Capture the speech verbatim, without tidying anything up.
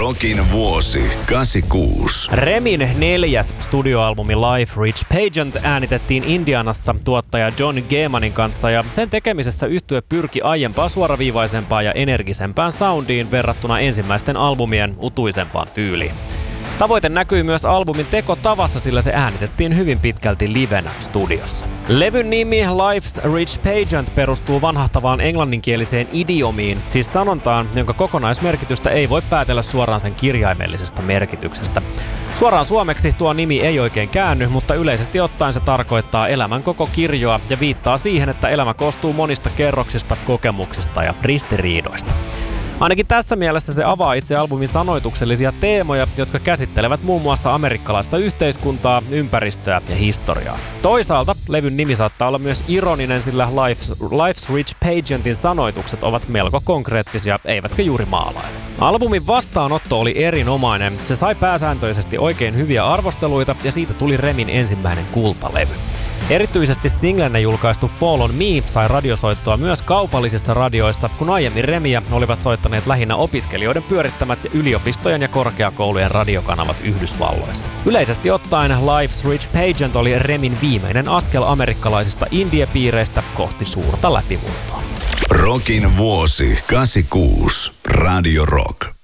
Rockin vuosi kahdeksankymmentäkuusi. Remin neljäs studioalbumi Life Rich Pageant äänitettiin Indianassa tuottaja John Gehmanin kanssa ja sen tekemisessä yhtye pyrki aiempaa suoraviivaisempaan ja energisempään soundiin verrattuna ensimmäisten albumien utuisempaan tyyliin. Tavoite näkyy myös albumin tekotavassa, sillä se äänitettiin hyvin pitkälti livenä studiossa. Levyn nimi Life's Rich Pageant perustuu vanhahtavaan englanninkieliseen idiomiin, siis sanontaan, jonka kokonaismerkitystä ei voi päätellä suoraan sen kirjaimellisesta merkityksestä. Suoraan suomeksi tuo nimi ei oikein käänny, mutta yleisesti ottaen se tarkoittaa elämän koko kirjoa ja viittaa siihen, että elämä koostuu monista kerroksista, kokemuksista ja ristiriidoista. Ainakin tässä mielessä se avaa itse albumin sanoituksellisia teemoja, jotka käsittelevät muun muassa amerikkalaista yhteiskuntaa, ympäristöä ja historiaa. Toisaalta levyn nimi saattaa olla myös ironinen, sillä Life's, Life's Rich Pageantin sanoitukset ovat melko konkreettisia, eivätkä juuri maalaile. Albumin vastaanotto oli erinomainen. Se sai pääsääntöisesti oikein hyviä arvosteluita ja siitä tuli Remin ensimmäinen kultalevy. Erityisesti singlenä julkaistu Fall on Me sai radiosoittoa myös kaupallisissa radioissa, kun aiemmin Remiä olivat soittaneet lähinnä opiskelijoiden pyörittämät yliopistojen ja korkeakoulujen radiokanavat Yhdysvalloissa. Yleisesti ottaen Life's Rich Pageant oli Remin viimeinen askel amerikkalaisista indie-piireistä kohti suurta läpimurtoa. Rockin vuosi kahdeksankymmentäkuusi. Radio Rock.